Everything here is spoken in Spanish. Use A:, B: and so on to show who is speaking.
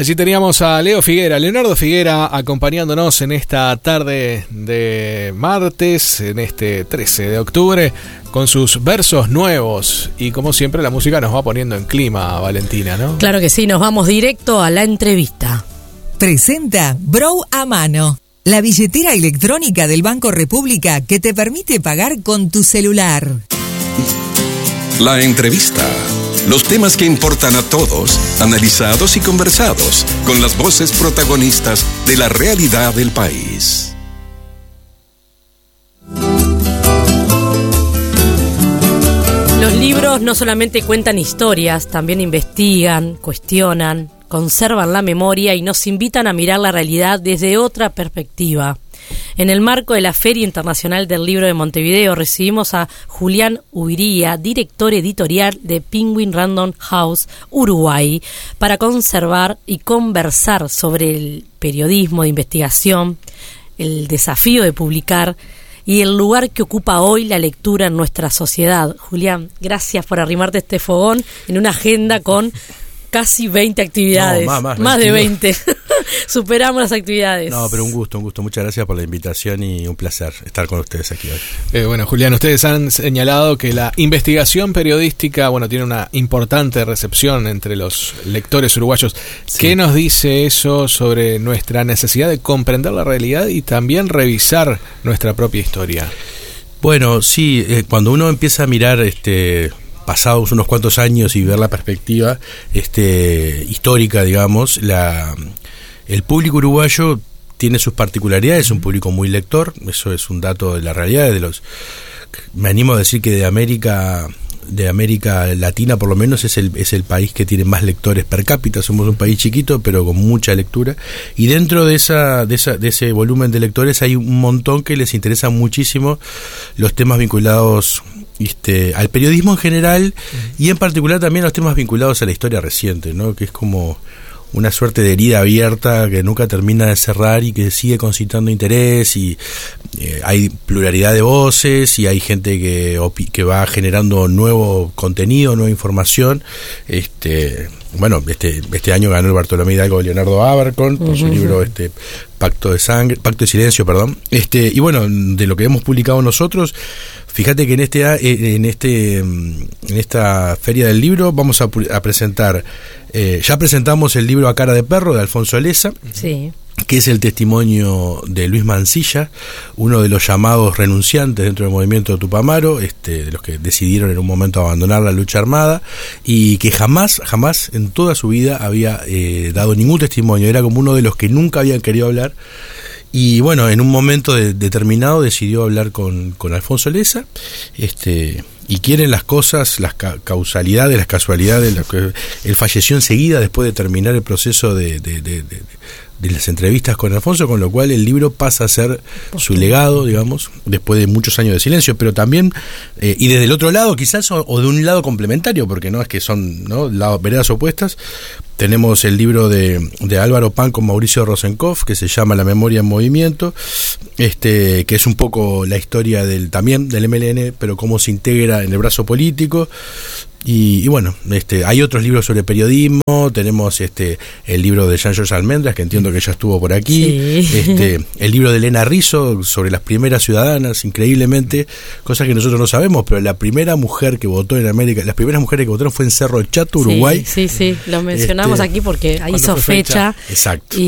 A: Allí teníamos a Leonardo Figuera, acompañándonos en esta tarde de martes, en este 13 de octubre, con sus versos nuevos. Y como siempre, la música nos va poniendo en clima, Valentina, ¿no?
B: Claro que sí, nos vamos directo a la entrevista.
C: Presenta Brow a Mano, la billetera electrónica del Banco República que te permite pagar con tu celular.
D: La entrevista. Los temas que importan a todos, analizados y conversados, con las voces protagonistas de la realidad del país.
B: Los libros no solamente cuentan historias, también investigan, cuestionan, conservan la memoria y nos invitan a mirar la realidad desde otra perspectiva. En el marco de la Feria Internacional del Libro de Montevideo recibimos a Julián Ubiría, director editorial de Penguin Random House, Uruguay, para conservar y conversar sobre el periodismo de investigación, el desafío de publicar y el lugar que ocupa hoy la lectura en nuestra sociedad. Julián, gracias por arrimarte a este fogón en una agenda con casi 20 actividades.
E: No,
B: más de 20. Superamos las actividades.
E: No, pero un gusto. Muchas gracias por la invitación y un placer estar con ustedes aquí hoy.
A: Bueno, Julián, ustedes han señalado que la investigación periodística, tiene una importante recepción entre los lectores uruguayos. Sí. ¿Qué nos dice eso sobre nuestra necesidad de comprender la realidad y también revisar nuestra propia historia?
E: Bueno, sí, cuando uno empieza a mirar pasados unos cuantos años y ver la perspectiva histórica, digamos, el público uruguayo tiene sus particularidades, es un público muy lector, eso es un dato de la realidad, me animo a decir que de América Latina por lo menos es el país que tiene más lectores per cápita. Somos un país chiquito pero con mucha lectura, y dentro de ese volumen de lectores hay un montón que les interesan muchísimo los temas vinculados al periodismo en general, y en particular también los temas vinculados a la historia reciente, ¿no? Que es como una suerte de herida abierta que nunca termina de cerrar y que sigue concitando interés, y hay pluralidad de voces y hay gente que va generando nuevo contenido, nueva información. Este año ganó el Bartolomé Hidalgo de Leonardo Abercorn por su libro Pacto de Silencio, perdón. Y bueno, de lo que hemos publicado nosotros, fíjate que en esta Feria del Libro vamos a presentar, ya presentamos el libro A Cara de Perro de Alfonso Leza. Sí. Que es el testimonio de Luis Mansilla, uno de los llamados renunciantes dentro del movimiento Tupamaro, de los que decidieron en un momento abandonar la lucha armada, y que jamás en toda su vida había dado ningún testimonio, era como uno de los que nunca habían querido hablar. Y bueno, en un momento determinado decidió hablar con Alfonso Leza, y quieren las cosas, las causalidades, las casualidades. Él falleció enseguida después de terminar el proceso de las entrevistas con Alfonso, con lo cual el libro pasa a ser su legado, digamos, después de muchos años de silencio, pero también, y desde el otro lado quizás, o de un lado complementario, porque no es que son veredas opuestas. Tenemos el libro de Álvaro Pan con Mauricio Rosenkopf, que se llama La memoria en movimiento, que es un poco la historia del MLN, pero cómo se integra en el brazo político. Y bueno, hay otros libros sobre periodismo. Tenemos el libro de Jean-Georges Almendras, que entiendo que ya estuvo por aquí. Sí. El libro de Elena Rizzo sobre las primeras ciudadanas, increíblemente, cosas que nosotros no sabemos, pero la primera mujer que votó en América, las primeras mujeres que votaron fue en Cerro Chato, Uruguay.
B: Sí, lo mencionamos aquí porque ahí hizo fecha.
E: Exacto.